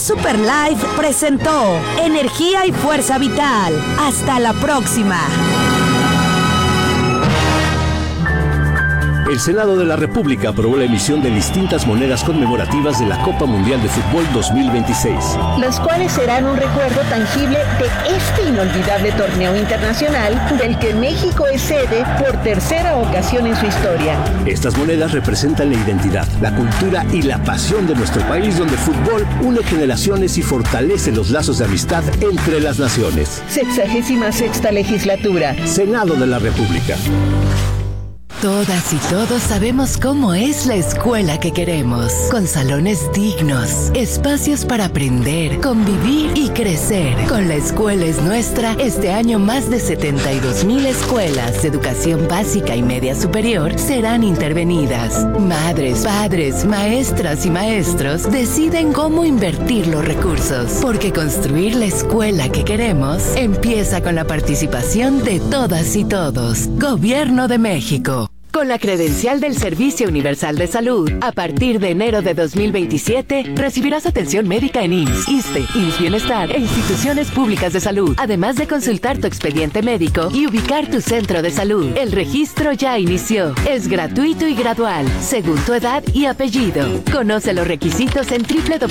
Super Life presentó Energía y Fuerza Vital. Hasta la próxima. El Senado de la República aprobó la emisión de distintas monedas conmemorativas de la Copa Mundial de Fútbol 2026. Las cuales serán un recuerdo tangible de este inolvidable torneo internacional del que México es sede por tercera ocasión en su historia. Estas monedas representan la identidad, la cultura y la pasión de nuestro país, donde el fútbol une generaciones y fortalece los lazos de amistad entre las naciones. 66ª legislatura. Senado de la República. Todas y todos sabemos cómo es la escuela que queremos, con salones dignos, espacios para aprender, convivir y crecer. Con La Escuela es Nuestra, este año más de 72,000 escuelas de educación básica y media superior serán intervenidas. Madres, padres, maestras y maestros deciden cómo invertir los recursos, porque construir la escuela que queremos empieza con la participación de todas y todos. Gobierno de México. Con la credencial del Servicio Universal de Salud, a partir de enero de 2027, recibirás atención médica en IMSS, ISSSTE, IMSS Bienestar e instituciones públicas de salud, además de consultar tu expediente médico y ubicar tu centro de salud. El registro ya inició. Es gratuito y gradual, según tu edad y apellido. Conoce los requisitos en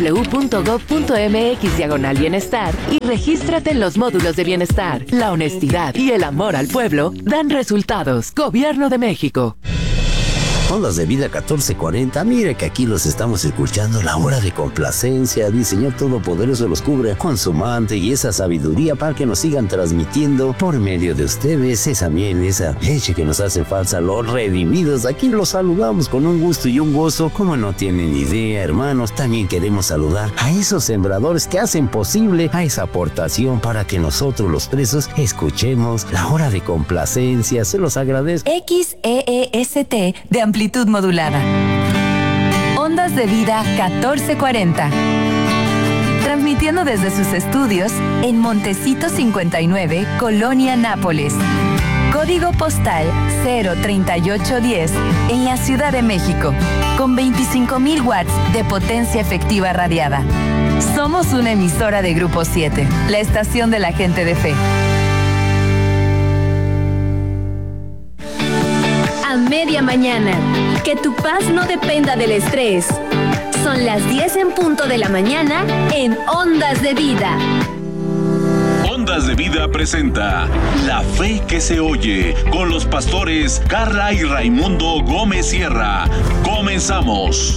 www.gov.mx/bienestar y regístrate en los módulos de bienestar. La honestidad y el amor al pueblo dan resultados. Gobierno de México. Ondas de Vida 1440, mire que aquí los estamos escuchando, la hora de complacencia. El Señor Todopoderoso los cubre con su manto y esa sabiduría para que nos sigan transmitiendo por medio de ustedes esa miel, esa leche que nos hace falta, los redimidos. Aquí los saludamos con un gusto y un gozo, como no tienen idea, hermanos. También queremos saludar a esos sembradores que hacen posible a esa aportación para que nosotros los presos escuchemos la hora de complacencia. Se los agradezco. XEEST de amplitud modulada. Ondas de Vida 1440. Transmitiendo desde sus estudios en Montecito 59, Colonia Nápoles. Código postal 03810 en la Ciudad de México, con 25,000 watts de potencia efectiva radiada. Somos una emisora de Grupo 7, la estación de la gente de fe. A media mañana. Que tu paz no dependa del estrés. Son las 10 en punto de la mañana en Ondas de Vida. Ondas de Vida presenta La Fe que se oye con los pastores Carla y Raimundo Gómez Sierra. Comenzamos.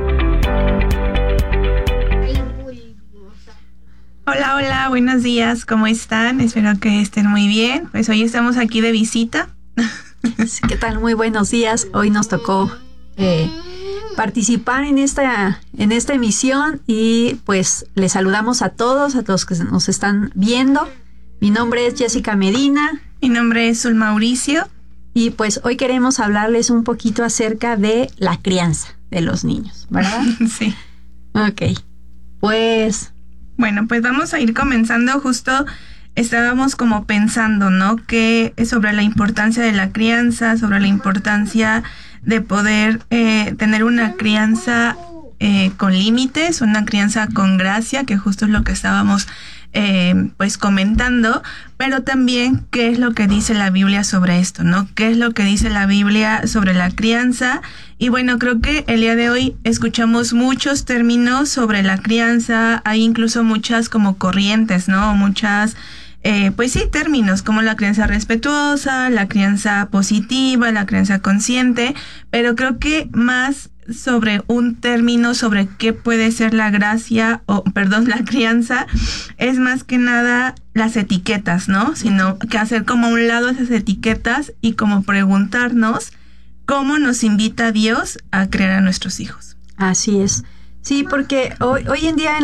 Hola, hola, buenos días, ¿cómo están? Espero que estén muy bien. Pues hoy estamos aquí de visita. ¿Qué tal? Muy buenos días. Hoy nos tocó participar en esta emisión y pues les saludamos a todos los que nos están viendo. Mi nombre es Jessica Medina. Mi nombre es Sul Mauricio. Y pues hoy queremos hablarles un poquito acerca de la crianza de los niños, ¿verdad? Sí. Ok. Pues... Bueno, pues vamos a ir comenzando justo... Estábamos como pensando, ¿no? Que sobre la importancia de la crianza, sobre la importancia de poder tener una crianza con límites, una crianza con gracia, que justo es lo que estábamos pues comentando, pero también qué es lo que dice la Biblia sobre esto, ¿no? ¿Qué es lo que dice la Biblia sobre la crianza? Y bueno, creo que el día de hoy escuchamos muchos términos sobre la crianza, hay incluso muchas como corrientes, ¿no? Muchas... pues sí, términos como la crianza respetuosa, la crianza positiva, la crianza consciente, pero creo que más sobre un término sobre qué puede ser la gracia, la crianza, es más que nada las etiquetas, ¿no? Sino que hacer como a un lado esas etiquetas y como preguntarnos cómo nos invita Dios a crear a nuestros hijos. Así es. Sí, porque hoy en día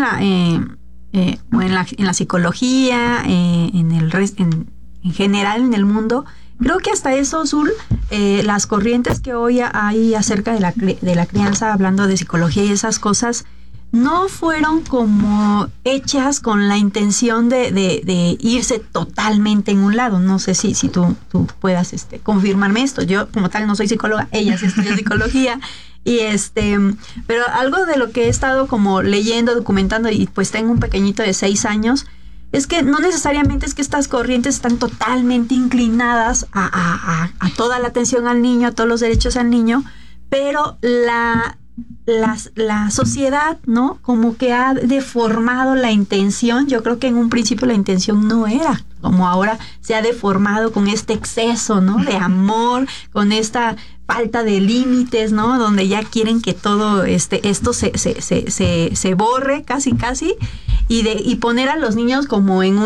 en la psicología, en general en el mundo, creo que hasta eso, Zul, las corrientes que hoy hay acerca de la crianza, hablando de psicología y esas cosas, no fueron como hechas con la intención de irse totalmente en un lado. No sé si tú puedas confirmarme esto. Yo como tal no soy psicóloga, ella sí estudia psicología. Pero algo de lo que he estado como leyendo, documentando, y pues tengo un pequeñito de 6 años, es que no necesariamente es que estas corrientes están totalmente inclinadas a toda la atención al niño, a todos los derechos al niño, pero la sociedad, ¿no? Como que ha deformado la intención. Yo creo que en un principio la intención no era como ahora se ha deformado con este exceso, ¿no? De amor, con esta falta de límites, ¿no? Donde ya quieren que todo esto se borre casi y poner a los niños como en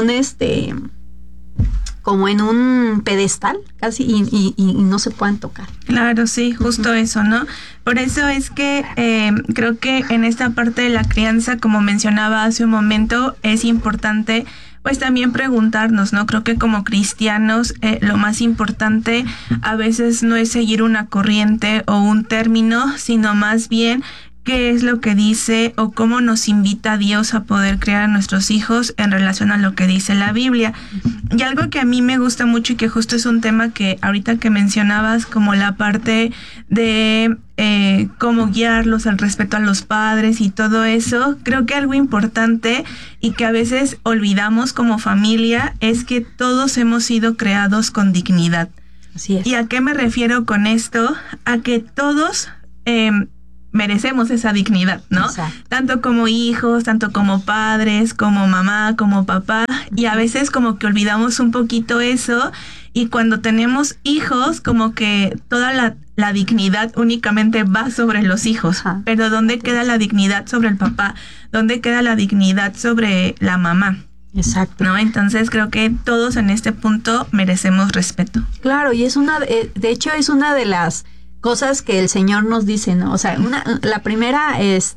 un pedestal casi y no se puedan tocar. Claro, sí, justo eso, ¿no? Por eso es que creo que en esta parte de la crianza, como mencionaba hace un momento, es importante pues también preguntarnos, ¿no? Creo que como cristianos lo más importante a veces no es seguir una corriente o un término, sino más bien qué es lo que dice o cómo nos invita Dios a poder criar a nuestros hijos en relación a lo que dice la Biblia. Y algo que a mí me gusta mucho y que justo es un tema que ahorita que mencionabas, como la parte de cómo guiarlos, el respeto a los padres y todo eso, creo que algo importante y que a veces olvidamos como familia es que todos hemos sido creados con dignidad. Así es. ¿Y a qué me refiero con esto? A que todos merecemos esa dignidad, ¿no? Exacto. Tanto como hijos, tanto como padres, como mamá, como papá, y a veces como que olvidamos un poquito eso, y cuando tenemos hijos, como que toda la dignidad únicamente va sobre los hijos. Ajá. Pero ¿dónde queda la dignidad sobre el papá? ¿Dónde queda la dignidad sobre la mamá? Exacto. ¿No? Entonces creo que todos en este punto merecemos respeto. Claro, y es de hecho es una de las cosas que el Señor nos dice, ¿no? O sea, la primera,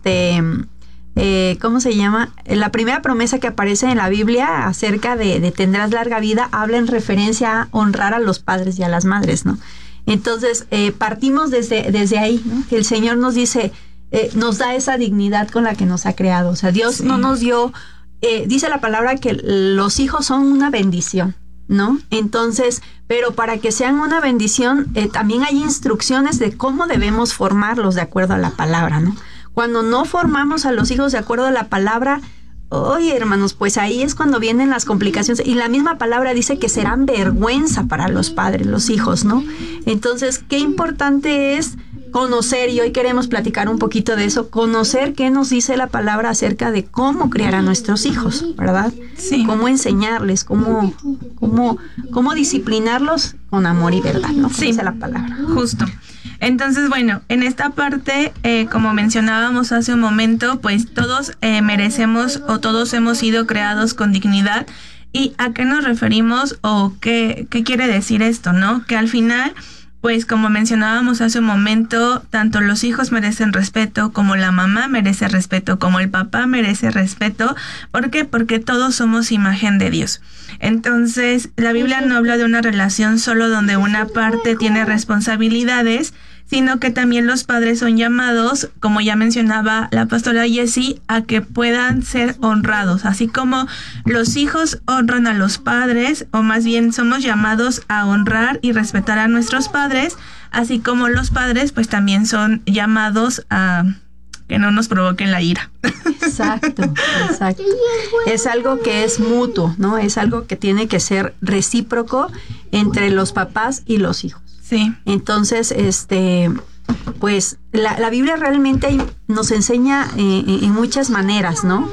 ¿cómo se llama? La primera promesa que aparece en la Biblia acerca de tendrás larga vida, habla en referencia a honrar a los padres y a las madres, ¿no? Entonces, partimos desde ahí, ¿no? Que el Señor nos dice, nos da esa dignidad con la que nos ha creado. O sea, Dios no nos dio, dice la palabra que los hijos son una bendición, ¿no? Entonces, pero para que sean una bendición, también hay instrucciones de cómo debemos formarlos de acuerdo a la palabra, ¿no? Cuando no formamos a los hijos de acuerdo a la palabra, oye, hermanos, pues ahí es cuando vienen las complicaciones. Y la misma palabra dice que serán vergüenza para los padres, los hijos, ¿no? Entonces, qué importante es conocer, y hoy queremos platicar un poquito de eso, conocer qué nos dice la palabra acerca de cómo criar a nuestros hijos, ¿verdad? Sí. Cómo enseñarles, cómo disciplinarlos con amor y verdad, ¿no? Sí, dice la palabra. Justo. Entonces, bueno, en esta parte, como mencionábamos hace un momento, pues todos merecemos o todos hemos sido creados con dignidad. ¿Y a qué nos referimos o qué quiere decir esto, no? Que al final, pues como mencionábamos hace un momento, tanto los hijos merecen respeto, como la mamá merece respeto, como el papá merece respeto. ¿Por qué? Porque todos somos imagen de Dios. Entonces, la Biblia no habla de una relación solo donde una parte tiene responsabilidades, sino que también los padres son llamados, como ya mencionaba la pastora Jessie, a que puedan ser honrados. Así como los hijos honran a los padres, o más bien somos llamados a honrar y respetar a nuestros padres, así como los padres pues también son llamados a que no nos provoquen la ira. Exacto. Es algo que es mutuo, ¿no? Es algo que tiene que ser recíproco entre los papás y los hijos. Sí. Entonces, pues la Biblia realmente nos enseña en muchas maneras, ¿no?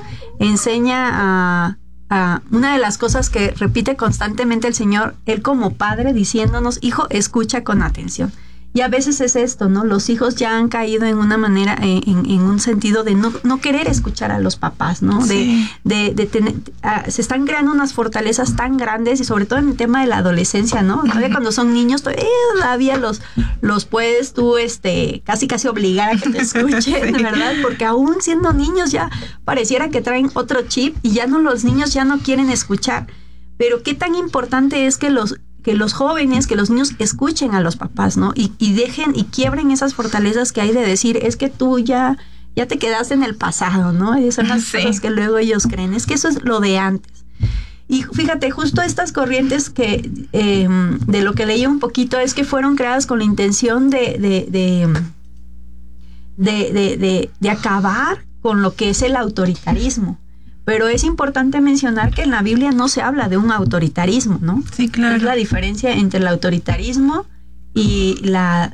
Enseña a una de las cosas que repite constantemente el Señor, Él como padre, diciéndonos, hijo, escucha con atención. Y a veces es esto, ¿no? Los hijos ya han caído en una manera, en un sentido de no querer escuchar a los papás, ¿no? Sí. De tener, se están creando unas fortalezas tan grandes, y sobre todo en el tema de la adolescencia, ¿no? Todavía cuando son niños, todavía los puedes tú, casi obligar a que te escuchen, sí. ¿Verdad? Porque aún siendo niños ya pareciera que traen otro chip y ya los niños ya no quieren escuchar. Pero qué tan importante es que los jóvenes, que los niños escuchen a los papás, ¿no? Y dejen y quiebren esas fortalezas que hay de decir, es que tú ya te quedaste en el pasado, ¿no? Y esas son las cosas que luego ellos creen. Es que eso es lo de antes. Y fíjate, justo estas corrientes que de lo que leí un poquito es que fueron creadas con la intención de de acabar con lo que es el autoritarismo. Pero es importante mencionar que en la Biblia no se habla de un autoritarismo, ¿no? Sí, claro. Es la diferencia entre el autoritarismo y la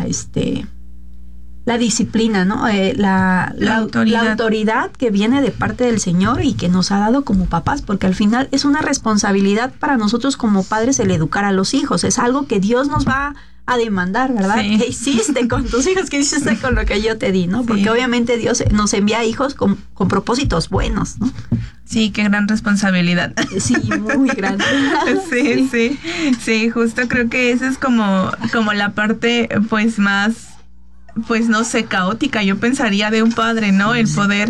disciplina, ¿no? La autoridad que viene de parte del Señor y que nos ha dado como papás, porque al final es una responsabilidad para nosotros como padres el educar a los hijos. Es algo que Dios nos va a demandar, ¿verdad? Sí. ¿Qué hiciste con tus hijos? ¿Qué hiciste con lo que yo te di, no? Porque obviamente Dios nos envía hijos con propósitos buenos, ¿no? Sí, qué gran responsabilidad. Sí, muy grande. Sí, justo creo que esa es como la parte, pues, más, pues, no sé, caótica, yo pensaría, de un padre, ¿no? El poder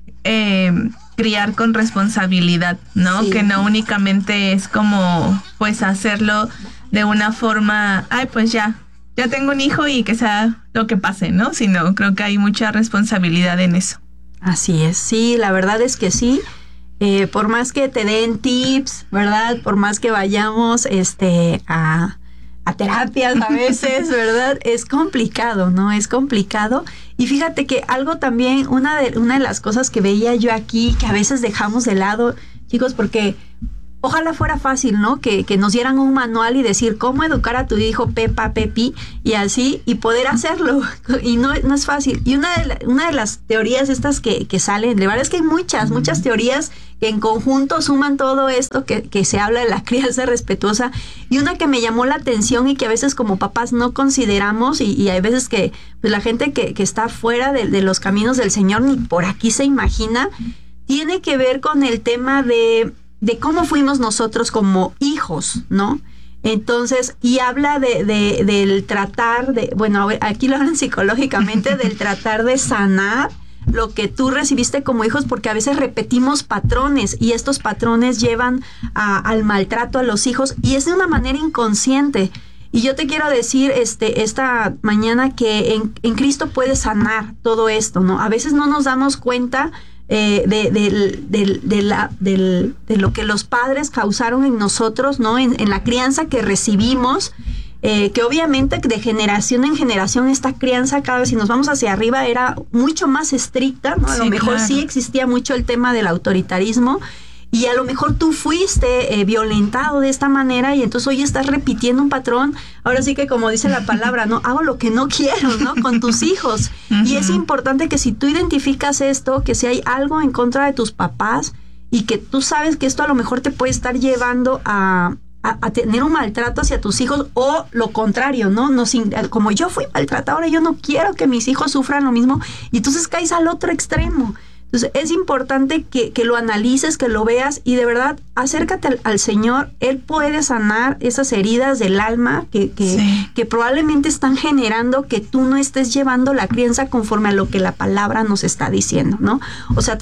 criar con responsabilidad, ¿no? Sí. Que no únicamente es como, pues, hacerlo de una forma, pues ya tengo un hijo y que sea lo que pase, ¿no? Sino creo que hay mucha responsabilidad en eso. Así es, sí, la verdad es que sí. Por más que te den tips, ¿verdad? Por más que vayamos a terapias a veces, ¿verdad? Es complicado, ¿no? Es complicado. Y fíjate que algo también, una de las cosas que veía yo aquí, que a veces dejamos de lado, chicos, porque ojalá fuera fácil, ¿no? Que nos dieran un manual y decir cómo educar a tu hijo Pepa, Pepi, y así, y poder hacerlo. Y no es fácil. Y una de las teorías estas que salen, de verdad es que hay muchas teorías que en conjunto suman todo esto que se habla de la crianza respetuosa. Y una que me llamó la atención y que a veces como papás no consideramos, y hay veces que pues la gente que está fuera de los caminos del Señor ni por aquí se imagina, tiene que ver con el tema de cómo fuimos nosotros como hijos, ¿no? Entonces, y habla del tratar bueno, aquí lo hablan psicológicamente, del tratar de sanar lo que tú recibiste como hijos, porque a veces repetimos patrones y estos patrones llevan al maltrato a los hijos y es de una manera inconsciente. Y yo te quiero decir esta mañana que en Cristo puedes sanar todo esto, ¿no? A veces no nos damos cuenta de lo que los padres causaron en nosotros, ¿no? En la crianza que recibimos, que obviamente de generación en generación esta crianza cada vez, si nos vamos hacia arriba, era mucho más estricta, ¿no? A lo mejor sí existía mucho el tema del autoritarismo y a lo mejor tú fuiste violentado de esta manera y entonces hoy estás repitiendo un patrón. Ahora sí que como dice la palabra, ¿no? Hago lo que no quiero, ¿no? Con tus hijos. Y es importante que si tú identificas esto, que si hay algo en contra de tus papás y que tú sabes que esto a lo mejor te puede estar llevando a tener un maltrato hacia tus hijos o lo contrario, ¿no? Como yo fui maltratadora, yo no quiero que mis hijos sufran lo mismo y entonces caes al otro extremo. Entonces es importante que lo analices, que lo veas y de verdad acércate al Señor. Él puede sanar esas heridas del alma que probablemente están generando que tú no estés llevando la crianza conforme a lo que la palabra nos está diciendo, ¿no? O sea,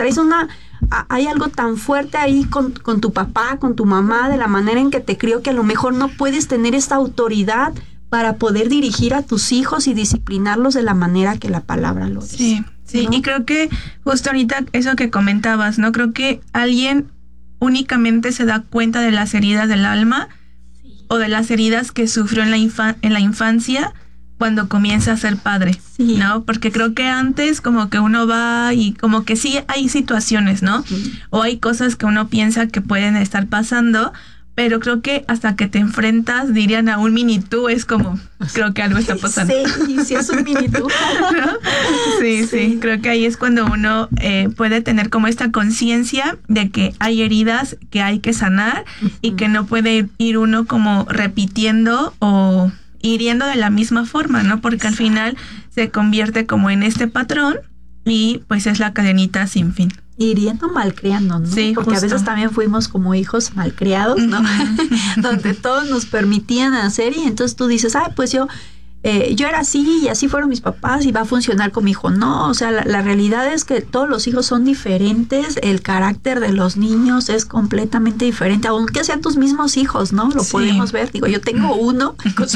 hay algo tan fuerte ahí con tu papá, con tu mamá, de la manera en que te crió, que a lo mejor no puedes tener esta autoridad para poder dirigir a tus hijos y disciplinarlos de la manera que la palabra lo dice. Sí, ¿no? Y creo que justo ahorita eso que comentabas, ¿no? Creo que alguien únicamente se da cuenta de las heridas del alma o de las heridas que sufrió en la infancia cuando comienza a ser padre, ¿no? Porque creo que antes como que uno va y como que sí hay situaciones, ¿no? O hay cosas que uno piensa que pueden estar pasando, pero creo que hasta que te enfrentas, dirían, a un mini tú, es como, creo que algo está pasando. Sí, es un mini tú. ¿No? Sí, creo que ahí es cuando uno puede tener como esta conciencia de que hay heridas que hay que sanar y que no puede ir uno como repitiendo o hiriendo de la misma forma, ¿no? Porque al final se convierte como en este patrón y pues es la cadenita sin fin. Hiriendo, malcriando, ¿no? Sí, porque justo. A veces también fuimos como hijos malcriados, ¿no? Donde todos nos permitían hacer y entonces tú dices, pues yo era así y así fueron mis papás y va a funcionar con mi hijo. No, o sea, la realidad es que todos los hijos son diferentes, el carácter de los niños es completamente diferente, aunque sean tus mismos hijos, ¿no? Lo podemos ver. Digo, yo tengo uno,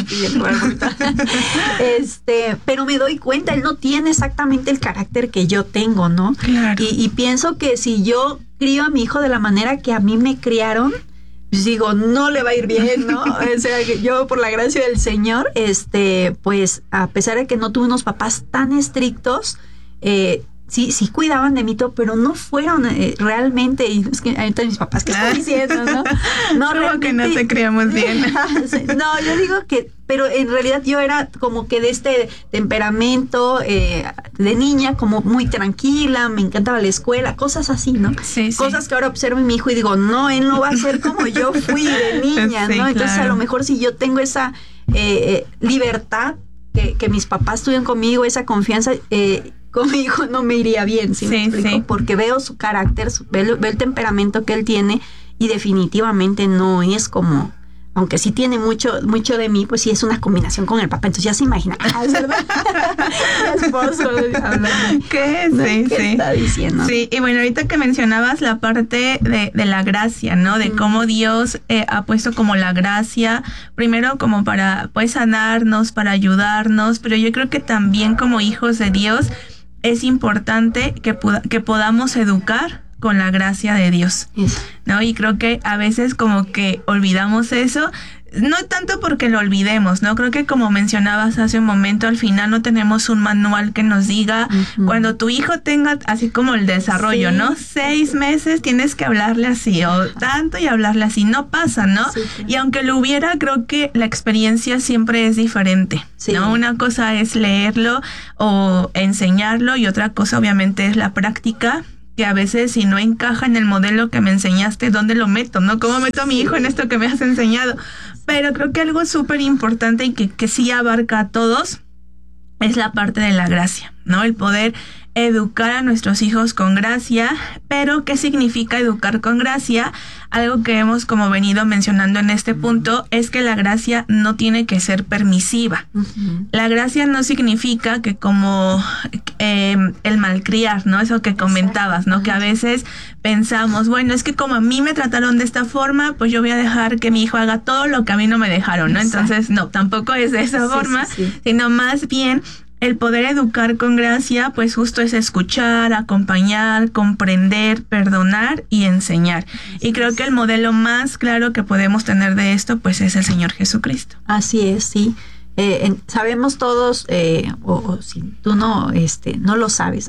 pero me doy cuenta, él no tiene exactamente el carácter que yo tengo, ¿no? Claro. Y pienso que si yo crío a mi hijo de la manera que a mí me criaron, pues digo, no le va a ir bien, ¿no? O sea, que yo por la gracia del Señor, pues a pesar de que no tuve unos papás tan estrictos, sí cuidaban de mí todo, pero no fueron realmente, y es que ahorita mis papás, ¿qué están diciendo, no? No, realmente, que no te criamos bien. No, yo digo que, pero en realidad yo era como que de este temperamento de niña, como muy tranquila, me encantaba la escuela, cosas así, ¿no? Sí. Cosas que ahora observo en mi hijo y digo, no, él no va a ser como yo fui de niña, sí, ¿no? Entonces claro. a lo mejor si yo tengo esa libertad que mis papás tuvieron conmigo, esa confianza, con mi hijo no me iría bien, ¿sí me explico? Sí. Porque veo su carácter, veo el temperamento que él tiene y definitivamente no es como, aunque sí tiene mucho de mí, pues sí es una combinación con el papá. Entonces ya se imagina, ¿verdad? Mi esposo hablando. ¿Qué? Sí, ¿Qué está diciendo? Sí, y bueno, ahorita que mencionabas la parte de la gracia, ¿no? De cómo Dios ha puesto como la gracia, primero como para, pues, sanarnos, para ayudarnos, pero yo creo que también como hijos de Dios es importante que podamos educar con la gracia de Dios, ¿no? Y creo que a veces como que olvidamos eso, no tanto porque lo olvidemos, ¿no? Creo que como mencionabas hace un momento, al final no tenemos un manual que nos diga cuando tu hijo tenga así como el desarrollo, ¿no? 6 meses tienes que hablarle así o tanto y hablarle así, no pasa, ¿no? Sí, claro. Y aunque lo hubiera, creo que la experiencia siempre es diferente, ¿no? Una cosa es leerlo o enseñarlo y otra cosa obviamente es la práctica, que a veces si no encaja en el modelo que me enseñaste, ¿dónde lo meto, no? ¿Cómo meto a mi hijo en esto que me has enseñado? Pero creo que algo súper importante y que sí abarca a todos es la parte de la gracia, ¿no? El poder educar a nuestros hijos con gracia, pero ¿qué significa educar con gracia? Algo que hemos como venido mencionando en este punto es que la gracia no tiene que ser permisiva. La gracia no significa que como el malcriar, ¿no? Eso que comentabas, ¿no? Que a veces pensamos, bueno, es que como a mí me trataron de esta forma, pues yo voy a dejar que mi hijo haga todo lo que a mí no me dejaron, ¿no? Entonces, no, tampoco es de esa forma, sino más bien el poder educar con gracia, pues justo es escuchar, acompañar, comprender, perdonar y enseñar. Y creo que el modelo más claro que podemos tener de esto, pues es el Señor Jesucristo. Así es, sí. Sabemos todos, o si tú no lo sabes,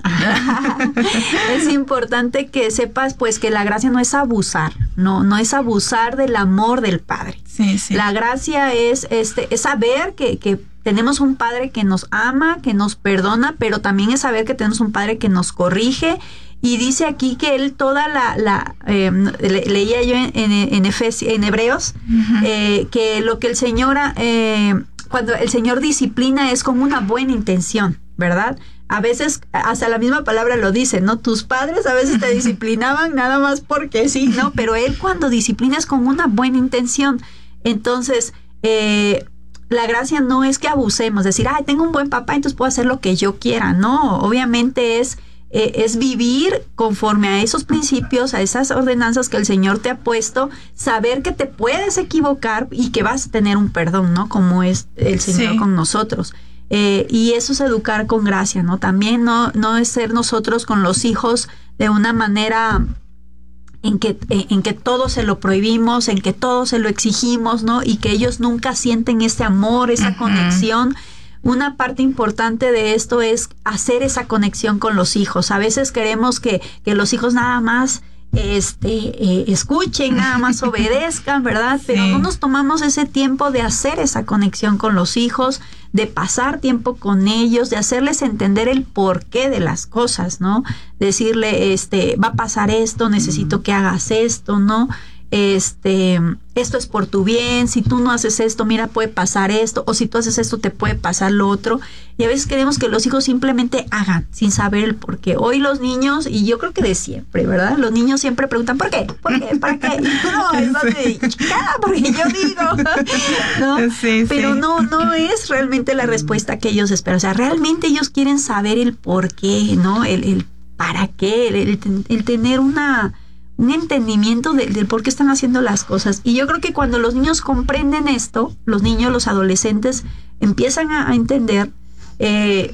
es importante que sepas pues que la gracia no es abusar, no es abusar del amor del Padre. Sí. La gracia es saber que tenemos un Padre que nos ama, que nos perdona, pero también es saber que tenemos un Padre que nos corrige. Y dice aquí que él toda leía yo en Hebreos, que lo que el Señor, cuando el Señor disciplina es con una buena intención, ¿verdad? A veces, hasta la misma palabra lo dice, ¿no? Tus padres a veces te disciplinaban nada más porque sí, ¿no? Pero él cuando disciplina es con una buena intención. Entonces, la gracia no es que abusemos, decir, ay, tengo un buen papá, entonces puedo hacer lo que yo quiera. No, obviamente es vivir conforme a esos principios, a esas ordenanzas que el Señor te ha puesto, saber que te puedes equivocar y que vas a tener un perdón, ¿no? Como es el Señor con nosotros. Y eso es educar con gracia, ¿no? También no es ser nosotros con los hijos de una manera en que todo se lo prohibimos, en que todo se lo exigimos, ¿no? Y que ellos nunca sienten ese amor, esa conexión. Una parte importante de esto es hacer esa conexión con los hijos. A veces queremos que los hijos nada más escuchen, nada más obedezcan, ¿verdad? Pero no nos tomamos ese tiempo de hacer esa conexión con los hijos, de pasar tiempo con ellos, de hacerles entender el porqué de las cosas, ¿no? Decirle, va a pasar esto, necesito que hagas esto, ¿no? Esto es por tu bien, si tú no haces esto, mira, puede pasar esto, o si tú haces esto, te puede pasar lo otro. Y a veces queremos que los hijos simplemente hagan, sin saber el por qué. Hoy los niños, y yo creo que de siempre, ¿verdad? Los niños siempre preguntan, ¿por qué? ¿Por qué? ¿Para qué? Y tú no, porque yo digo, ¿no? Pero no es realmente la respuesta que ellos esperan. O sea, realmente ellos quieren saber el por qué, ¿no? El para qué, el tener un entendimiento del por qué están haciendo las cosas. Y yo creo que cuando los niños comprenden esto, los niños, los adolescentes, empiezan a entender,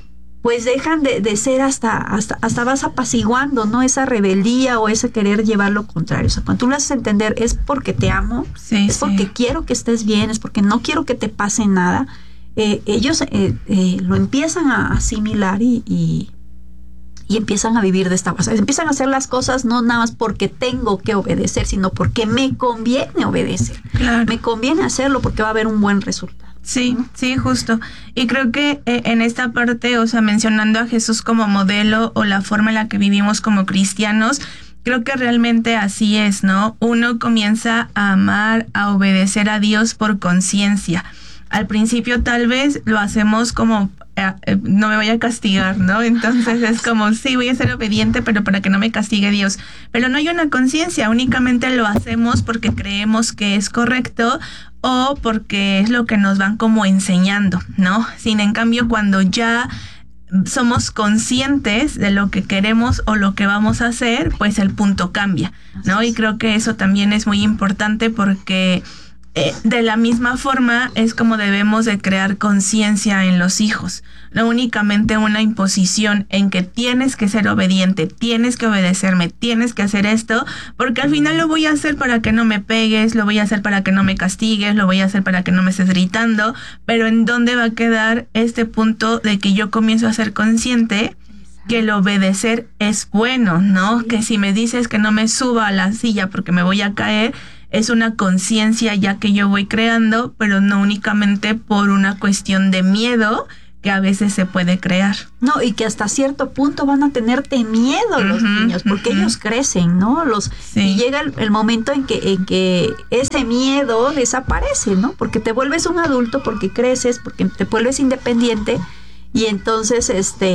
pues dejan de ser hasta vas apaciguando, ¿no? Esa rebeldía o ese querer llevar lo contrario. O sea, cuando tú le haces entender, es porque te amo, es porque quiero que estés bien, es porque no quiero que te pase nada, ellos lo empiezan a asimilar y empiezan a vivir de esta manera. Empiezan a hacer las cosas no nada más porque tengo que obedecer, sino porque me conviene obedecer. Claro. Me conviene hacerlo porque va a haber un buen resultado. Sí, sí, justo. Y creo que en esta parte, o sea, mencionando a Jesús como modelo o la forma en la que vivimos como cristianos, creo que realmente así es, ¿no? Uno comienza a amar, a obedecer a Dios por conciencia. Al principio tal vez lo hacemos como no me vaya a castigar, ¿no? Entonces es como, sí, voy a ser obediente, pero para que no me castigue Dios. Pero no hay una conciencia, únicamente lo hacemos porque creemos que es correcto o porque es lo que nos van como enseñando, ¿no? Sin en cambio, cuando ya somos conscientes de lo que queremos o lo que vamos a hacer, pues el punto cambia, ¿no? Y creo que eso también es muy importante porque de la misma forma es como debemos de crear conciencia en los hijos, no únicamente una imposición en que tienes que ser obediente, tienes que obedecerme, tienes que hacer esto, porque al final lo voy a hacer para que no me pegues, lo voy a hacer para que no me castigues, lo voy a hacer para que no me estés gritando, pero ¿en dónde va a quedar este punto de que yo comienzo a ser consciente que el obedecer es bueno, ¿no? Sí. Que si me dices que no me suba a la silla porque me voy a caer, es una conciencia ya que yo voy creando, pero no únicamente por una cuestión de miedo que a veces se puede crear. No, y que hasta cierto punto van a tenerte miedo los niños, porque ellos crecen, ¿no? Y llega el momento en que ese miedo desaparece, ¿no? Porque te vuelves un adulto, porque creces, porque te vuelves independiente, y entonces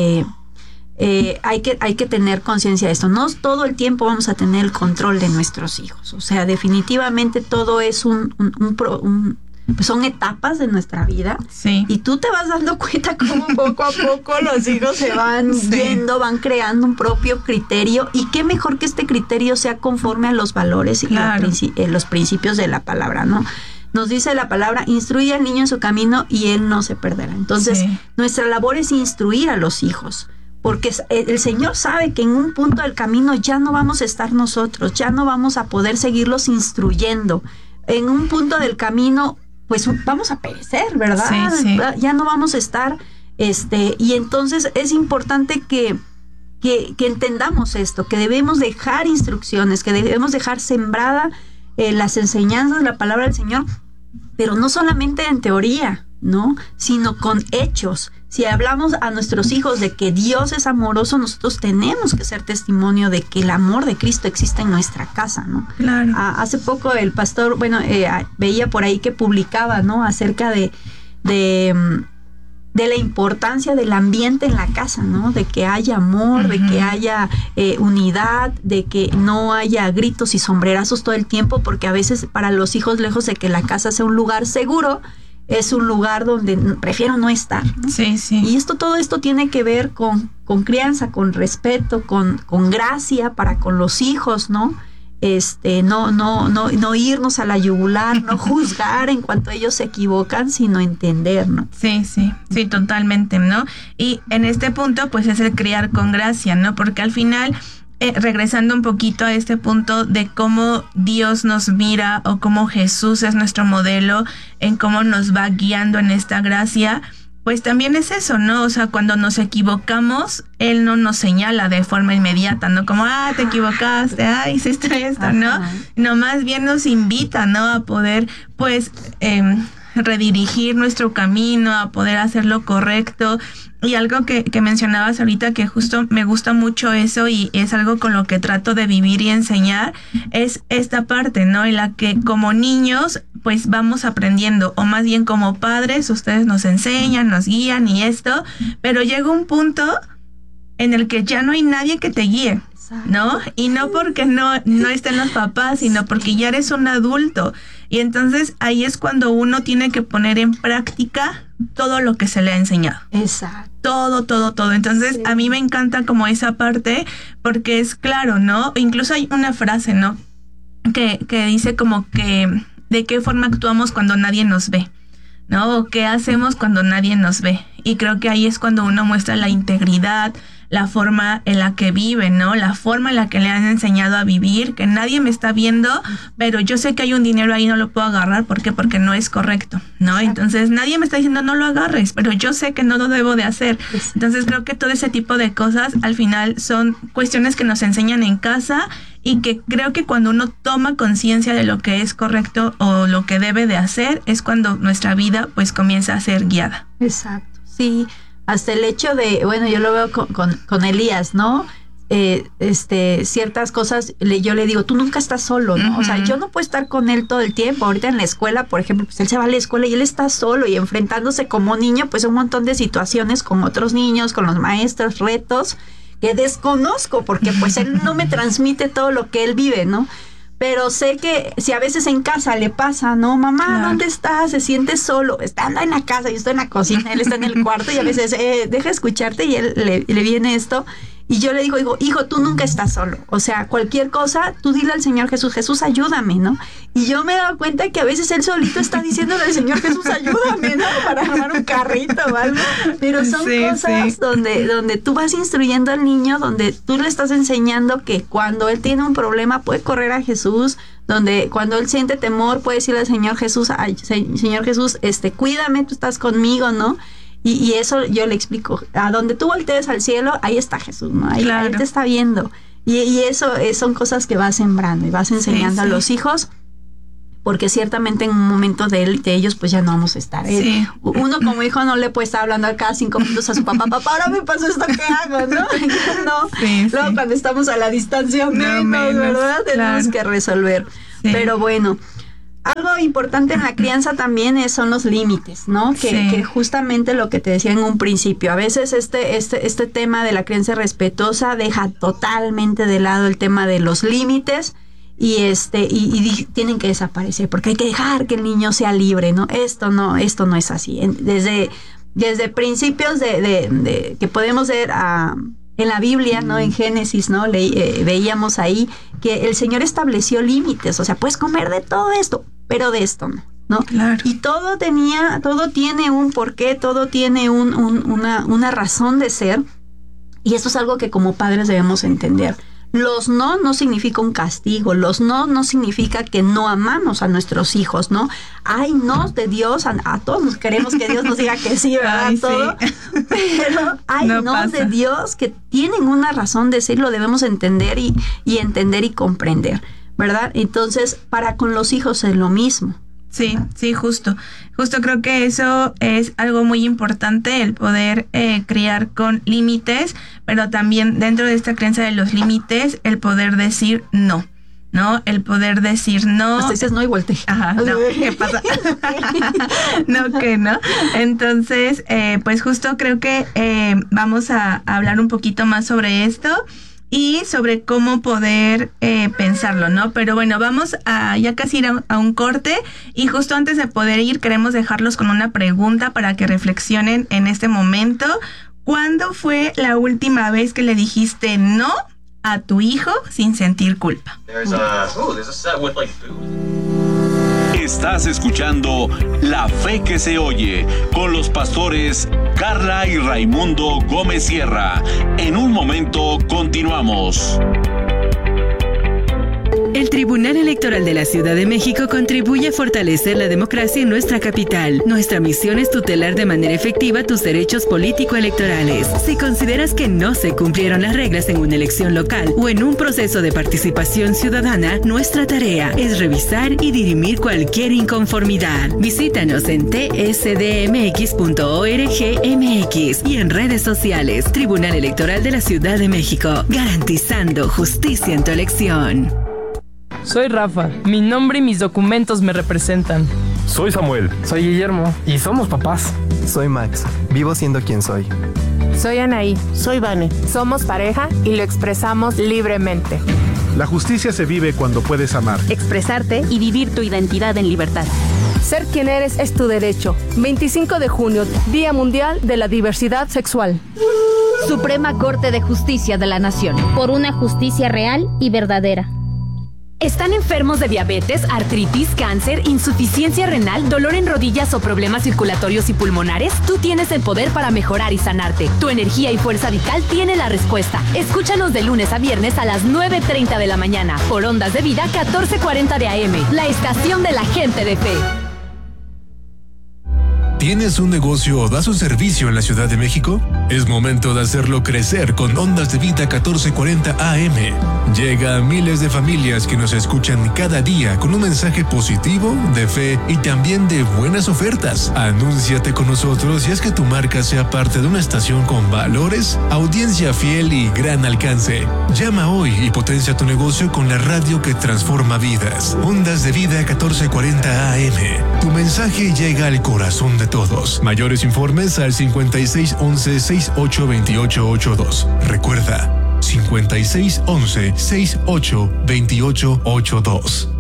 hay que tener conciencia de esto. No todo el tiempo vamos a tener el control de nuestros hijos. O sea, definitivamente todo es pues son etapas de nuestra vida. Sí. Y tú te vas dando cuenta cómo poco a poco los hijos se van yendo, van creando un propio criterio. Y qué mejor que este criterio sea conforme a los valores y los principios de la palabra, ¿no? Nos dice la palabra, instruye al niño en su camino y él no se perderá. Entonces, nuestra labor es instruir a los hijos. Porque el Señor sabe que en un punto del camino ya no vamos a estar nosotros, ya no vamos a poder seguirlos instruyendo. En un punto del camino, pues vamos a perecer, ¿verdad? Sí. Ya no vamos a estar, y entonces es importante que entendamos esto, que debemos dejar instrucciones, que debemos dejar sembrada las enseñanzas de la palabra del Señor, pero no solamente en teoría, ¿no? Sino con hechos. Si hablamos a nuestros hijos de que Dios es amoroso, nosotros tenemos que ser testimonio de que el amor de Cristo existe en nuestra casa, ¿no? Claro. Hace poco el pastor, veía por ahí que publicaba, ¿no? Acerca de la importancia del ambiente en la casa, ¿no? De que haya amor, de que haya unidad, de que no haya gritos y sombrerazos todo el tiempo, porque a veces para los hijos, lejos de que la casa sea un lugar seguro, es un lugar donde prefiero no estar, ¿no? Sí. Y todo esto tiene que ver con crianza, con respeto, con gracia para con los hijos, ¿no? No irnos a la yugular, no juzgar en cuanto ellos se equivocan, sino entender, ¿no? Sí, totalmente, ¿no? Y en este punto, pues es el criar con gracia, ¿no? Porque al final, regresando un poquito a este punto de cómo Dios nos mira o cómo Jesús es nuestro modelo, en cómo nos va guiando en esta gracia, pues también es eso, ¿no? O sea, cuando nos equivocamos, Él no nos señala de forma inmediata, ¿no? Como, te equivocaste, hiciste esto, ¿no? No, más bien nos invita, ¿no? A poder, pues, redirigir nuestro camino, a poder hacer lo correcto. Y algo que mencionabas ahorita, que justo me gusta mucho eso y es algo con lo que trato de vivir y enseñar, es esta parte, ¿no? En la que como niños, pues vamos aprendiendo, o más bien como padres, ustedes nos enseñan, nos guían y esto, pero llega un punto en el que ya no hay nadie que te guíe, ¿no? Y no porque no estén los papás, sino porque ya eres un adulto. Y entonces ahí es cuando uno tiene que poner en práctica todo lo que se le ha enseñado. Exacto. Todo. Entonces a mí me encanta como esa parte, porque es claro, ¿no? Incluso hay una frase, ¿no? Que dice como que de qué forma actuamos cuando nadie nos ve, ¿no? O qué hacemos cuando nadie nos ve. Y creo que ahí es cuando uno muestra la integridad, la forma en la que vive, ¿no? La forma en la que le han enseñado a vivir, que nadie me está viendo, pero yo sé que hay un dinero ahí, no lo puedo agarrar. ¿Por qué? Porque no es correcto, ¿no? Entonces nadie me está diciendo no lo agarres, pero yo sé que no lo debo de hacer. Entonces creo que todo ese tipo de cosas al final son cuestiones que nos enseñan en casa y que creo que cuando uno toma conciencia de lo que es correcto o lo que debe de hacer, es cuando nuestra vida pues comienza a ser guiada. Exacto, sí. Hasta el hecho de, bueno, yo lo veo con Elías, ¿no? Ciertas cosas, yo le digo, tú nunca estás solo, ¿no? Uh-huh. O sea, yo no puedo estar con él todo el tiempo. Ahorita en la escuela, por ejemplo, pues él se va a la escuela y él está solo y enfrentándose como niño, pues un montón de situaciones con otros niños, con los maestros, retos que desconozco porque pues él no me transmite todo lo que él vive, ¿no? Pero sé que si a veces en casa le pasa, ¿no? Mamá, claro. ¿Dónde estás? Se siente solo. Anda en la casa, yo estoy en la cocina, él está en el cuarto y a veces, deja escucharte y él le viene esto. Y yo le digo, hijo, tú nunca estás solo. O sea, cualquier cosa, tú dile al Señor Jesús, Jesús, ayúdame, ¿no? Y yo me he dado cuenta que a veces él solito está diciéndole al Señor Jesús, ayúdame, ¿no? Para armar un carrito o algo. Pero son cosas donde tú vas instruyendo al niño, donde tú le estás enseñando que cuando él tiene un problema puede correr a Jesús, donde cuando él siente temor puede decirle al Señor Jesús, ay, Señor Jesús, cuídame, tú estás conmigo, ¿no? Y eso yo le explico, a donde tú voltees al cielo, ahí está Jesús, ¿no? Ahí te está viendo. Y eso son cosas que vas sembrando y vas enseñando a los hijos, porque ciertamente en un momento de ellos pues ya no vamos a estar. Uno como hijo no le puede estar hablando cada 5 minutos a su papá, ahora me pasó esto, ¿qué hago? ¿No? Luego cuando estamos a la distancia, menos, ¿verdad? Tenemos que resolver. Pero bueno, algo importante en la crianza también son los límites, ¿no? Que justamente lo que te decía en un principio, a veces este tema de la crianza respetuosa deja totalmente de lado el tema de los límites y tienen que desaparecer porque hay que dejar que el niño sea libre, ¿no? Esto no es así. Desde principios de que podemos ver en la Biblia, ¿no? En Génesis, ¿no? Veíamos ahí que el Señor estableció límites, o sea, puedes comer de todo esto, pero de esto no. Claro. Y todo tiene un porqué, todo tiene una razón de ser, y eso es algo que como padres debemos entender. Los no significa un castigo, los no significa que no amamos a nuestros hijos, ¿no? Hay no de Dios, a todos queremos que Dios nos diga que sí, ¿verdad? Ay, todo, sí. Pero hay no de Dios que tienen una razón de ser, lo debemos entender y entender y comprender, ¿verdad? Entonces, para con los hijos es lo mismo. Sí, justo creo que eso es algo muy importante, el poder criar con límites, pero también dentro de esta creencia de los límites, el poder decir no, el poder decir no. Hasta dices no y volteé. Ajá, no, ¿qué pasa? No. Entonces, pues justo creo que vamos a hablar un poquito más sobre esto y sobre cómo poder pensarlo, ¿no? Pero bueno, vamos a ya casi ir a un corte y justo antes de poder ir queremos dejarlos con una pregunta para que reflexionen en este momento. ¿Cuándo fue la última vez que le dijiste no a tu hijo sin sentir culpa? Estás escuchando La Fe que se oye con los pastores Carla y Raimundo Gómez Sierra. En un momento continuamos. El Tribunal Electoral de la Ciudad de México contribuye a fortalecer la democracia en nuestra capital. Nuestra misión es tutelar de manera efectiva tus derechos político-electorales. Si consideras que no se cumplieron las reglas en una elección local o en un proceso de participación ciudadana, nuestra tarea es revisar y dirimir cualquier inconformidad. Visítanos en tsdmx.org.mx y en redes sociales. Tribunal Electoral de la Ciudad de México, garantizando justicia en tu elección. Soy Rafa, mi nombre y mis documentos me representan. Soy Samuel. Soy Guillermo. Y somos papás. Soy Max, vivo siendo quien soy. Soy Anaí. Soy Vane. Somos pareja y lo expresamos libremente. La justicia se vive cuando puedes amar, expresarte y vivir tu identidad en libertad. Ser quien eres es tu derecho. 25 de junio, Día Mundial de la Diversidad Sexual. Suprema Corte de Justicia de la Nación. Por una justicia real y verdadera. ¿Están enfermos de diabetes, artritis, cáncer, insuficiencia renal, dolor en rodillas o problemas circulatorios y pulmonares? Tú tienes el poder para mejorar y sanarte. Tu energía y fuerza vital tiene la respuesta. Escúchanos de lunes a viernes a las 9:30 de la mañana por Ondas de Vida 1440 de AM, la estación de la gente de fe. ¿Tienes un negocio o das un servicio en la Ciudad de México? Es momento de hacerlo crecer con Ondas de Vida 1440 AM. Llega a miles de familias que nos escuchan cada día con un mensaje positivo, de fe y también de buenas ofertas. Anúnciate con nosotros y haz que tu marca sea parte de una estación con valores, audiencia fiel y gran alcance. Llama hoy y potencia tu negocio con la radio que transforma vidas. Ondas de Vida 1440 AM. Tu mensaje llega al corazón de todos. Mayores informes al 5611-682882. Recuerda, 5611-682882.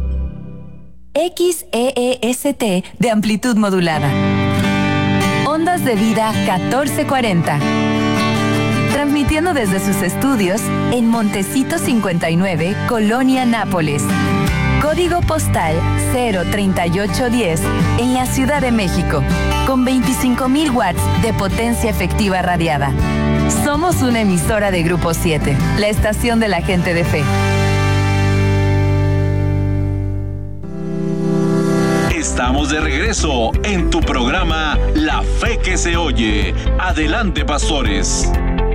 XEEST de amplitud modulada. Ondas de Vida 1440. Transmitiendo desde sus estudios en Montecito 59, Colonia Nápoles. Código postal 03810 en la Ciudad de México, con 25,000 watts de potencia efectiva radiada. Somos una emisora de Grupo 7, la estación de la gente de fe. Estamos de regreso en tu programa La Fe que se oye. Adelante, pastores.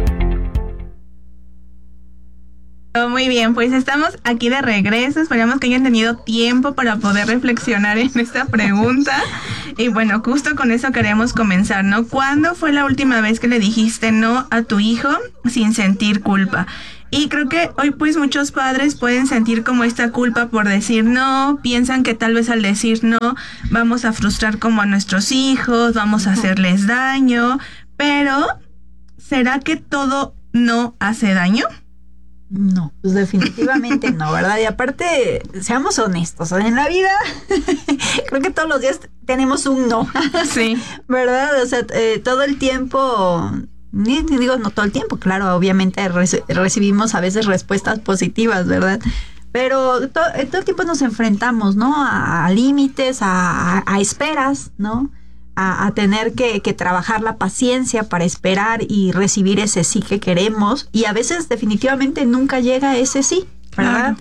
Muy bien, pues estamos aquí de regreso. Esperamos que hayan tenido tiempo para poder reflexionar en esta pregunta. Y bueno, justo con eso queremos comenzar, ¿no? ¿Cuándo fue la última vez que le dijiste no a tu hijo sin sentir culpa? Y creo que hoy pues muchos padres pueden sentir como esta culpa por decir no, piensan que tal vez al decir no vamos a frustrar como a nuestros hijos, vamos a hacerles daño, pero ¿será que todo no hace daño? No, pues definitivamente no, ¿verdad? Y aparte, seamos honestos, en la vida creo que todos los días tenemos un no. Sí. ¿Verdad? O sea, todo el tiempo, ni digo no todo el tiempo, claro, obviamente recibimos a veces respuestas positivas, ¿verdad? Pero todo el tiempo nos enfrentamos, ¿no? A límites, a esperas, ¿no? A tener que trabajar la paciencia para esperar y recibir ese sí que queremos, y a veces definitivamente nunca llega ese sí, ¿verdad?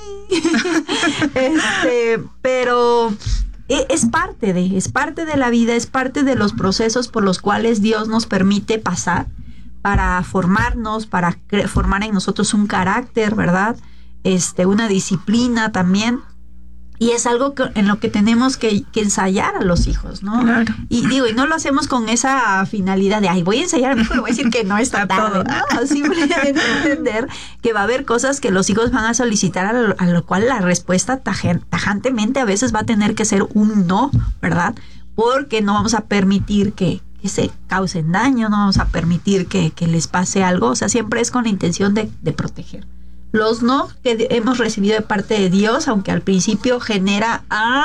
Claro. Pero es parte de la vida, es parte de los procesos por los cuales Dios nos permite pasar para formarnos, para formar en nosotros un carácter, ¿verdad? Una disciplina también. Y es algo en lo que tenemos que ensayar a los hijos, ¿no? Claro. Y digo, y no lo hacemos con esa finalidad de, voy a ensayar, mejor voy a decir que no está tarde, ¿no? Simplemente entender que va a haber cosas que los hijos van a solicitar, a lo cual la respuesta tajantemente a veces va a tener que ser un no, ¿verdad? Porque no vamos a permitir que se causen daño, no vamos a permitir que les pase algo, o sea, siempre es con la intención de proteger. Los no que hemos recibido de parte de Dios, aunque al principio genera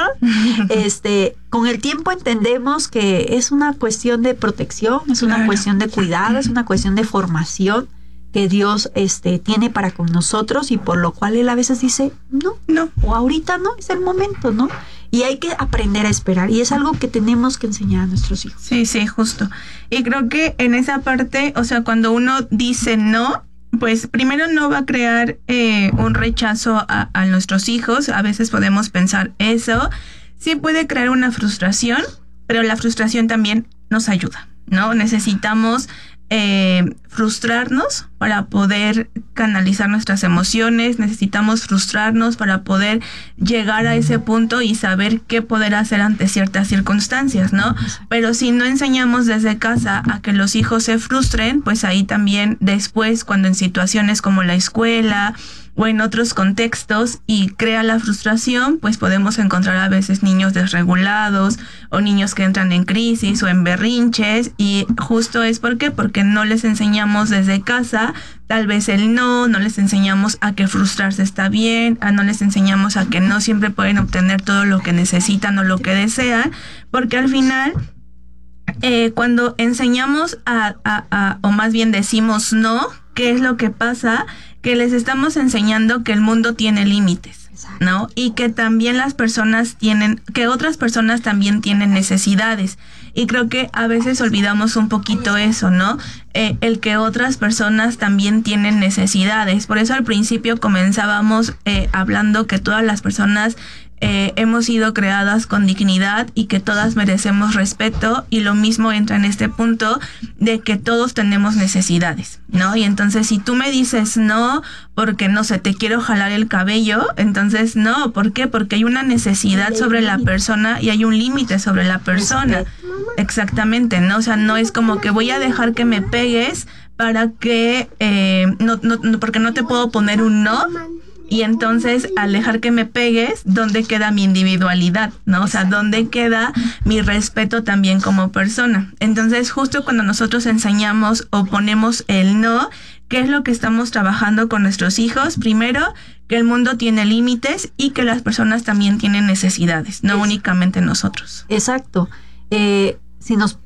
con el tiempo entendemos que es una cuestión de protección, es una cuestión de cuidado, es una cuestión de formación que Dios tiene para con nosotros, y por lo cual Él a veces dice no, o ahorita no, es el momento, ¿no? Y hay que aprender a esperar, y es algo que tenemos que enseñar a nuestros hijos. Sí, justo. Y creo que en esa parte, o sea, cuando uno dice no, pues primero no va a crear un rechazo a nuestros hijos. A veces podemos pensar eso. Sí puede crear una frustración, pero la frustración también nos ayuda, ¿no? Necesitamos frustrarnos para poder canalizar nuestras emociones, necesitamos frustrarnos para poder llegar a ese punto y saber qué poder hacer ante ciertas circunstancias, ¿no? Pero si no enseñamos desde casa a que los hijos se frustren, pues ahí también después, cuando en situaciones como la escuela o en otros contextos y crea la frustración, pues podemos encontrar a veces niños desregulados o niños que entran en crisis o en berrinches, y justo es porque no les enseñamos desde casa tal vez el no les enseñamos a que frustrarse está bien, no les enseñamos a que no siempre pueden obtener todo lo que necesitan o lo que desean, porque al final cuando enseñamos o más bien decimos no, ¿qué es lo que pasa? Que les estamos enseñando que el mundo tiene límites ¿no? Y que también otras personas también tienen necesidades. Y creo que a veces olvidamos un poquito eso, ¿no? El que otras personas también tienen necesidades. Por eso al principio comenzábamos hablando que todas las personas hemos sido creadas con dignidad y que todas merecemos respeto, y lo mismo entra en este punto de que todos tenemos necesidades, ¿no? Y entonces si tú me dices no porque no sé, te quiero jalar el cabello, entonces no, ¿por qué? Porque hay una necesidad sobre la persona y hay un límite sobre la persona. Exactamente, ¿no? O sea, no es como que voy a dejar que me pegues para que porque no te puedo poner un no. Y entonces, al dejar que me pegues, ¿dónde queda mi individualidad? ¿No? O sea, ¿dónde queda mi respeto también como persona? Entonces, justo cuando nosotros enseñamos o ponemos el no, ¿qué es lo que estamos trabajando con nuestros hijos? Primero, que el mundo tiene límites y que las personas también tienen necesidades, no únicamente nosotros. Exacto. Si nos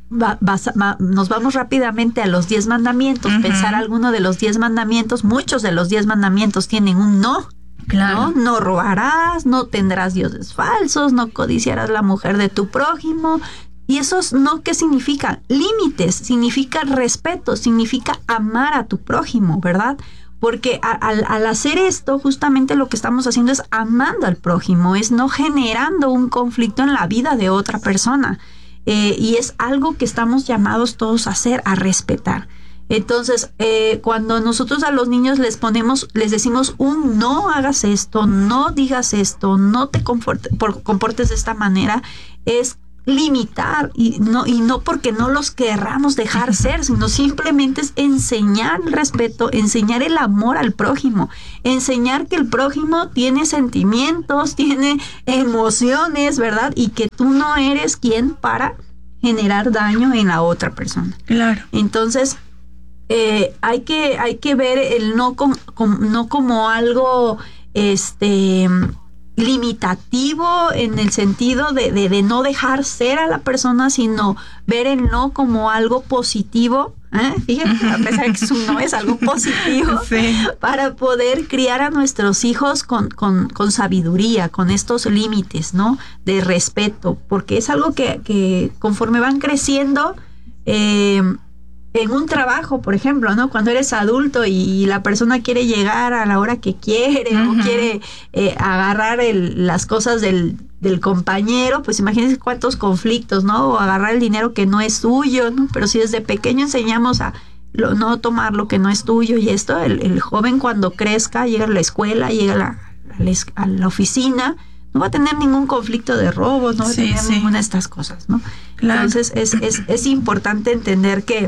vamos rápidamente a los 10 mandamientos, pensar alguno de los 10 mandamientos, muchos de los 10 mandamientos tienen un no. Claro. No robarás, no tendrás dioses falsos, no codiciarás la mujer de tu prójimo. Y esos no, ¿qué significa? Límites, significa respeto, significa amar a tu prójimo, ¿verdad? Porque al hacer esto, justamente lo que estamos haciendo es amando al prójimo, es no generando un conflicto en la vida de otra persona. Y es algo que estamos llamados todos a hacer, a respetar. Entonces, cuando nosotros a los niños les decimos no hagas esto, no digas esto, no te comportes de esta manera, es limitar, y no porque no los querramos dejar ser, sino simplemente es enseñar el respeto, enseñar el amor al prójimo, enseñar que el prójimo tiene sentimientos, tiene emociones, ¿verdad? Y que tú no eres quien para generar daño en la otra persona. Claro. Entonces, hay que ver el no como algo limitativo en el sentido de no dejar ser a la persona, sino ver el no como algo positivo. Fíjate, a pesar de que eso no es algo positivo, sí, para poder criar a nuestros hijos con sabiduría, con estos límites, ¿no? De respeto, porque es algo que conforme van creciendo, en un trabajo, por ejemplo, ¿no? Cuando eres adulto y la persona quiere llegar a la hora que quiere, o quiere agarrar las cosas del compañero, pues imagínense cuántos conflictos, ¿no? O agarrar el dinero que no es suyo, ¿no? Pero si desde pequeño enseñamos a no tomar lo que no es tuyo y esto, el joven cuando crezca, llega a la escuela, llega a la oficina, no va a tener ningún conflicto de robos, no va a tener ninguna de estas cosas, ¿no? Claro. Entonces es importante entender que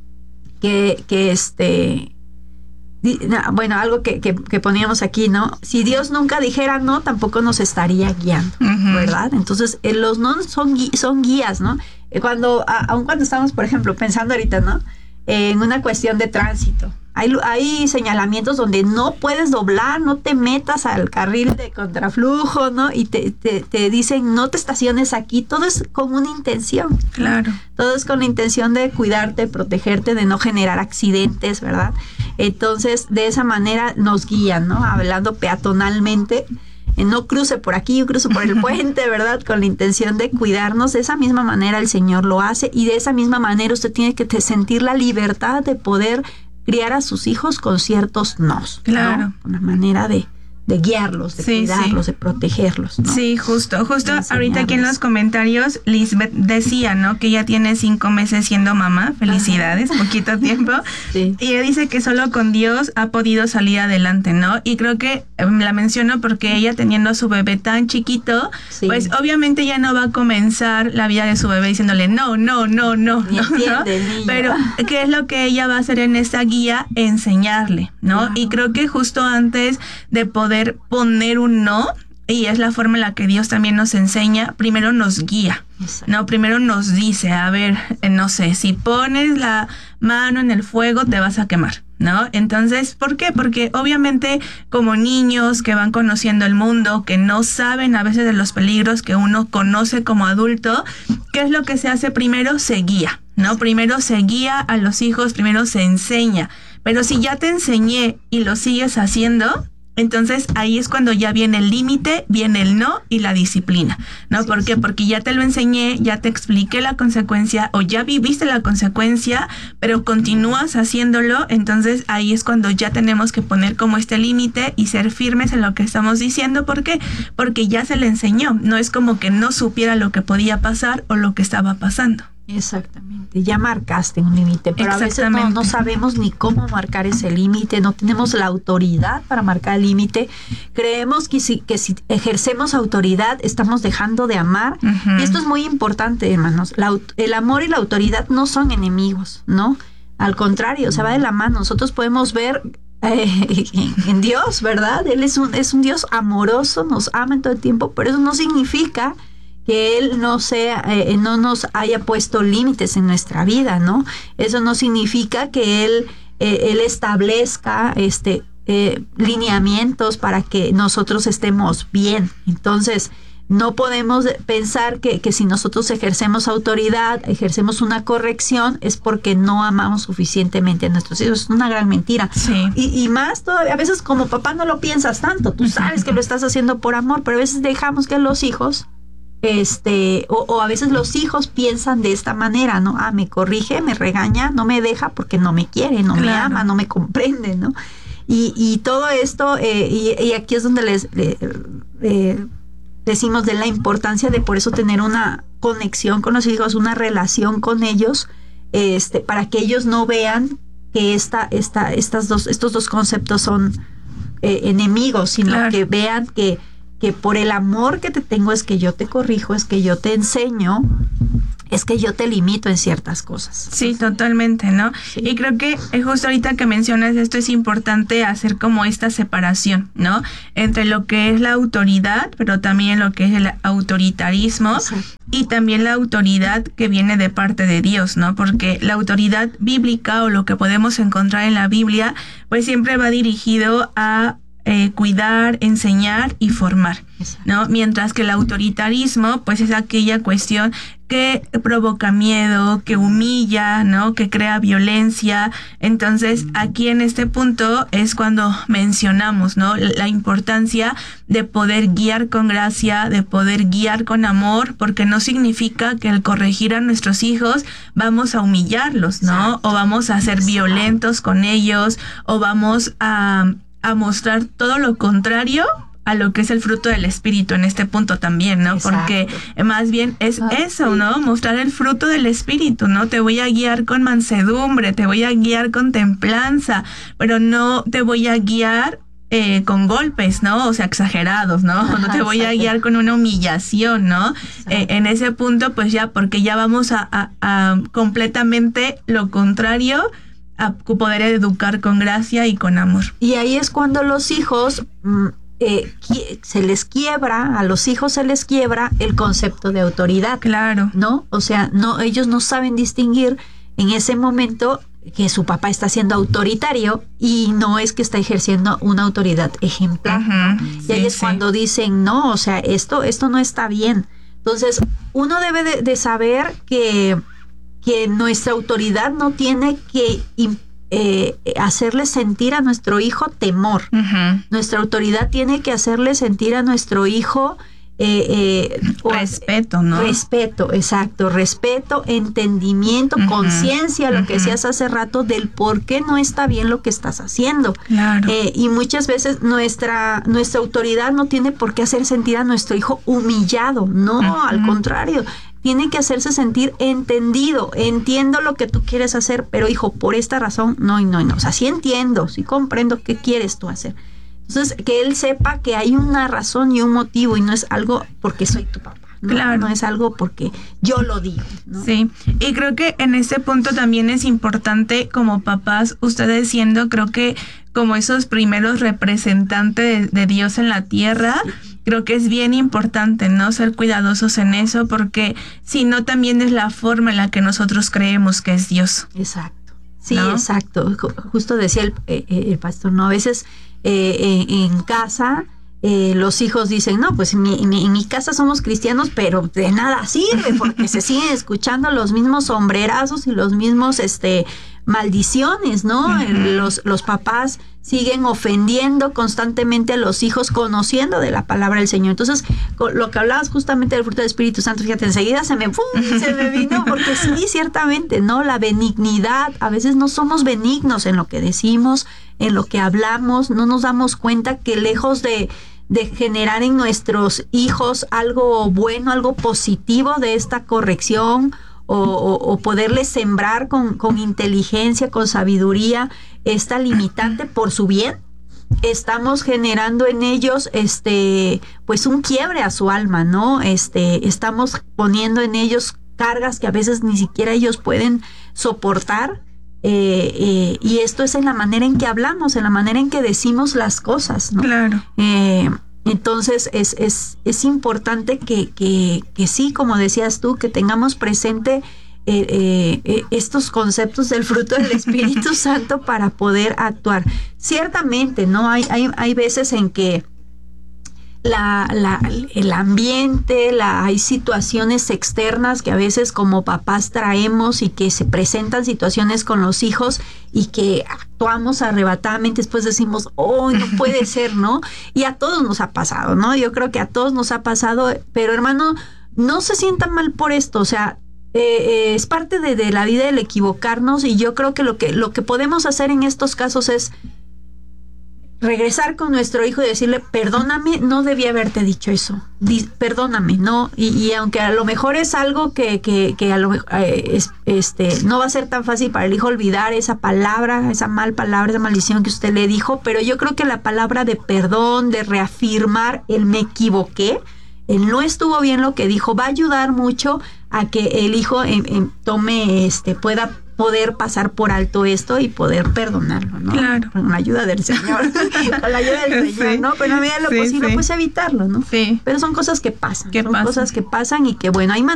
bueno, algo que poníamos aquí, ¿no? Si Dios nunca dijera no, tampoco nos estaría guiando, ¿verdad? Entonces, los no son guías, ¿no? Aun cuando estamos, por ejemplo, pensando ahorita, ¿no? En una cuestión de tránsito. Hay señalamientos donde no puedes doblar, no te metas al carril de contraflujo, ¿no? Y te dicen, no te estaciones aquí. Todo es con una intención. Claro. Todo es con la intención de cuidarte, protegerte, de no generar accidentes, ¿verdad? Entonces, de esa manera nos guían, ¿no? Hablando peatonalmente, no cruce por aquí, yo cruzo por el puente, ¿verdad? Con la intención de cuidarnos. De esa misma manera el Señor lo hace, y de esa misma manera usted tiene que sentir la libertad de poder criar a sus hijos con ciertos nos, claro, ¿no? Una manera de guiarlos, de cuidarlos, de protegerlos, ¿no? Sí, justo ahorita aquí en los comentarios Lisbeth decía, ¿no? Que ya tiene 5 meses siendo mamá, felicidades, poquito tiempo, sí. Y ella dice que solo con Dios ha podido salir adelante, ¿no? Y creo que la menciono porque ella, teniendo a su bebé tan chiquito, pues obviamente ya no va a comenzar la vida de su bebé diciéndole no, pero ¿qué es lo que ella va a hacer en esta guía? Enseñarle, ¿no? Claro. Y creo que justo antes de poder poner un no, y es la forma en la que Dios también nos enseña, primero nos guía, ¿no? Primero nos dice, a ver, no sé, si pones la mano en el fuego te vas a quemar, ¿no? Entonces, ¿por qué? Porque obviamente como niños que van conociendo el mundo, que no saben a veces de los peligros que uno conoce como adulto, ¿qué es lo que se hace? Primero se guía, ¿no? Primero se guía a los hijos, primero se enseña. Pero si ya te enseñé y lo sigues haciendo, Entonces ahí es cuando ya viene el límite, viene el no y la disciplina, ¿no? ¿Por qué? Porque ya te lo enseñé, ya te expliqué la consecuencia o ya viviste la consecuencia, pero continúas haciéndolo. Entonces ahí es cuando ya tenemos que poner como este límite y ser firmes en lo que estamos diciendo. ¿Por qué? Porque ya se le enseñó. No es como que no supiera lo que podía pasar o lo que estaba pasando. Exactamente, ya marcaste un límite, pero a veces no sabemos ni cómo marcar ese límite, no tenemos la autoridad para marcar el límite. Creemos que si ejercemos autoridad estamos dejando de amar. Y esto es muy importante, hermanos. El amor y la autoridad no son enemigos, ¿no? Al contrario, o sea, va de la mano. Nosotros podemos ver en Dios, ¿verdad? Él es un Dios amoroso, nos ama en todo el tiempo, pero eso no significa que Él no nos haya puesto límites en nuestra vida, ¿no? Eso no significa que Él establezca lineamientos para que nosotros estemos bien. Entonces, no podemos pensar que si nosotros ejercemos autoridad, ejercemos una corrección, es porque no amamos suficientemente a nuestros hijos. Es una gran mentira. Sí. Y más todavía, a veces como papá no lo piensas tanto. Tú sabes que lo estás haciendo por amor, pero a veces dejamos que los hijos o a veces los hijos piensan de esta manera, ¿no? Me corrige, me regaña, no me deja porque no me quiere, no me ama, no me comprende, ¿no? Y todo esto, y aquí es donde les decimos de la importancia de por eso tener una conexión con los hijos, una relación con ellos, para que ellos no vean que estos dos conceptos son enemigos, sino que vean que por el amor que te tengo es que yo te corrijo, es que yo te enseño, es que yo te limito en ciertas cosas. Sí, totalmente, ¿no? Sí. Y creo que justo ahorita que mencionas esto es importante hacer como esta separación, ¿no? Entre lo que es la autoridad, pero también lo que es el autoritarismo. Exacto. Y también la autoridad que viene de parte de Dios, ¿no? Porque la autoridad bíblica o lo que podemos encontrar en la Biblia, pues siempre va dirigido a cuidar, enseñar y formar, ¿no? Mientras que el autoritarismo, pues es aquella cuestión que provoca miedo, que humilla, ¿no? Que crea violencia. Entonces, aquí en este punto es cuando mencionamos, ¿no? La importancia de poder guiar con gracia, de poder guiar con amor, porque no significa que al corregir a nuestros hijos vamos a humillarlos, ¿no? Exacto. O vamos a ser violentos con ellos, o vamos a mostrar todo lo contrario a lo que es el fruto del Espíritu en este punto también, ¿no? Exacto. Porque más bien es eso, ¿no? Mostrar el fruto del Espíritu, ¿no? Te voy a guiar con mansedumbre, te voy a guiar con templanza, pero no te voy a guiar con golpes, ¿no? O sea, exagerados, ¿no? No te voy a guiar con una humillación, ¿no? En ese punto, pues ya, porque ya vamos a completamente lo contrario, a poder educar con gracia y con amor. Y ahí es cuando los hijos se les quiebra, a los hijos se les quiebra el concepto de autoridad. Claro. ¿No? O sea, ellos no saben distinguir en ese momento que su papá está siendo autoritario y no es que está ejerciendo una autoridad ejemplar. Y ahí es cuando dicen, no, o sea, esto no está bien. Entonces, uno debe de saber que nuestra autoridad no tiene que hacerle sentir a nuestro hijo temor. Nuestra autoridad tiene que hacerle sentir a nuestro hijo respeto, ¿no? Respeto, exacto. Respeto, entendimiento, conciencia, lo que decías hace rato, del por qué no está bien lo que estás haciendo. Claro. Y muchas veces nuestra autoridad no tiene por qué hacer sentir a nuestro hijo humillado. No, al contrario. Tiene que hacerse sentir entendido. Entiendo lo que tú quieres hacer, pero hijo, por esta razón, no. O sea, sí entiendo, sí comprendo qué quieres tú hacer. Entonces, que él sepa que hay una razón y un motivo y no es algo porque soy tu papá. Claro. No es algo porque yo lo digo, ¿no? Sí, y creo que en este punto también es importante como papás, ustedes siendo creo que como esos primeros representantes de Dios en la tierra, creo que es bien importante, ¿no? Ser cuidadosos en eso, porque si no también es la forma en la que nosotros creemos que es Dios. Exacto. Sí, ¿no? Exacto. Justo decía el pastor, ¿no? A veces en casa los hijos dicen, no, pues en mi casa somos cristianos, pero de nada sirve porque se siguen escuchando los mismos sombrerazos y los mismos maldiciones, ¿no? Los papás siguen ofendiendo constantemente a los hijos, conociendo de la palabra del Señor. Entonces, lo que hablabas justamente del fruto del Espíritu Santo, fíjate, enseguida se me vino, porque sí, ciertamente, ¿no? La benignidad, a veces no somos benignos en lo que decimos, en lo que hablamos, no nos damos cuenta que lejos de generar en nuestros hijos algo bueno, algo positivo de esta corrección, o poderles sembrar con inteligencia, con sabiduría, esta limitante por su bien, estamos generando en ellos pues un quiebre a su alma, ¿no? Estamos poniendo en ellos cargas que a veces ni siquiera ellos pueden soportar, y esto es en la manera en que hablamos, en la manera en que decimos las cosas, ¿no? Claro. Entonces es importante que sí, como decías tú, que tengamos presente estos conceptos del fruto del Espíritu Santo para poder actuar. Ciertamente, ¿no? Hay veces en que el ambiente, hay situaciones externas que a veces como papás traemos y que se presentan situaciones con los hijos y que actuamos arrebatadamente, después decimos, oh, no puede ser, ¿no? Y a todos nos ha pasado, ¿no? Yo creo que a todos nos ha pasado, pero hermano, no se sientan mal por esto, o sea, es parte de la vida el equivocarnos, y yo creo que lo que podemos hacer en estos casos es regresar con nuestro hijo y decirle, perdóname, no debí haberte dicho eso, perdóname, ¿no? Y aunque a lo mejor es algo que a lo mejor no va a ser tan fácil para el hijo olvidar esa palabra, esa mal palabra, esa maldición que usted le dijo, pero yo creo que la palabra de perdón, de reafirmar el me equivoqué, el no estuvo bien lo que dijo, va a ayudar mucho a que el hijo pueda poder pasar por alto esto y poder perdonarlo, ¿no? Claro. Con la ayuda del Señor. Con la ayuda del Señor, ¿no? Pero a medida de lo posible, pues evitarlo, ¿no? Sí. Pero son cosas que pasan. Son cosas que pasan y que, bueno, hay